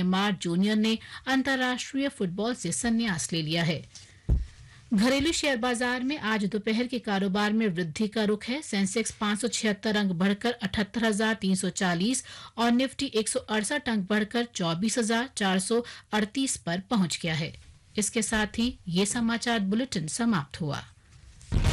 Myanmar junior ने अंतर्राष्ट्रीय football से संन्यास ले लिया है। घरेलू शेयर बाजार में आज दोपहर के कारोबार में वृद्धि का रुख है। सेंसेक्स 576 अंक बढ़कर 78,340 और निफ्टी 168 अंक बढ़कर 24,438 पर पहुंच गया है। इसके साथ ही ये समाचार बुलेटिन समाप्त हुआ।